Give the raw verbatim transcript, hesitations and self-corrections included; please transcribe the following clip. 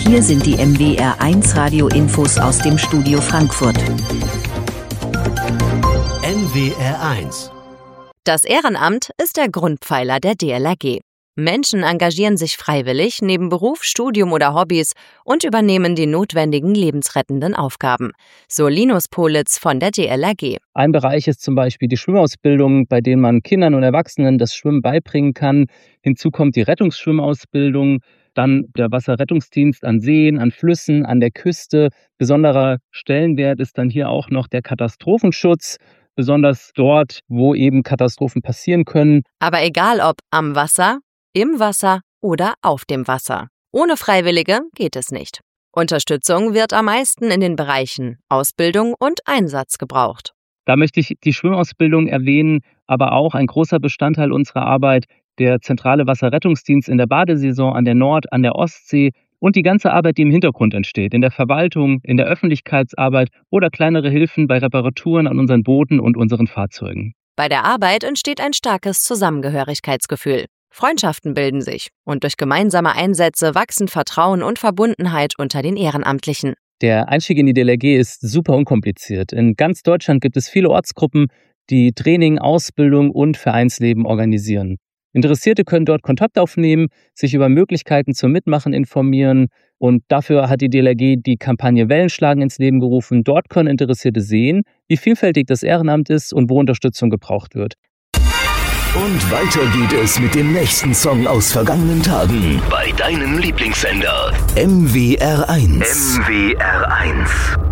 hier sind die M W R eins Radio-Infos aus dem Studio Frankfurt. M W R eins. Das Ehrenamt ist der Grundpfeiler der D L R G. Menschen engagieren sich freiwillig neben Beruf, Studium oder Hobbys und übernehmen die notwendigen lebensrettenden Aufgaben. So Linus Politz von der D L R G. Ein Bereich ist zum Beispiel die Schwimmausbildung, bei denen man Kindern und Erwachsenen das Schwimmen beibringen kann. Hinzu kommt die Rettungsschwimmausbildung, dann der Wasserrettungsdienst an Seen, an Flüssen, an der Küste. Besonderer Stellenwert ist dann hier auch noch der Katastrophenschutz, besonders dort, wo eben Katastrophen passieren können. Aber egal ob am Wasser, im Wasser oder auf dem Wasser. Ohne Freiwillige geht es nicht. Unterstützung wird am meisten in den Bereichen Ausbildung und Einsatz gebraucht. Da möchte ich die Schwimmausbildung erwähnen, aber auch ein großer Bestandteil unserer Arbeit, der zentrale Wasserrettungsdienst in der Badesaison an der Nord-, an der Ostsee und die ganze Arbeit, die im Hintergrund entsteht, in der Verwaltung, in der Öffentlichkeitsarbeit oder kleinere Hilfen bei Reparaturen an unseren Booten und unseren Fahrzeugen. Bei der Arbeit entsteht ein starkes Zusammengehörigkeitsgefühl. Freundschaften bilden sich und durch gemeinsame Einsätze wachsen Vertrauen und Verbundenheit unter den Ehrenamtlichen. Der Einstieg in die D L R G ist super unkompliziert. In ganz Deutschland gibt es viele Ortsgruppen, die Training, Ausbildung und Vereinsleben organisieren. Interessierte können dort Kontakt aufnehmen, sich über Möglichkeiten zum Mitmachen informieren und dafür hat die D L R G die Kampagne Wellenschlagen ins Leben gerufen. Dort können Interessierte sehen, wie vielfältig das Ehrenamt ist und wo Unterstützung gebraucht wird. Und weiter geht es mit dem nächsten Song aus vergangenen Tagen bei deinem Lieblingssender M W R eins. M W R eins.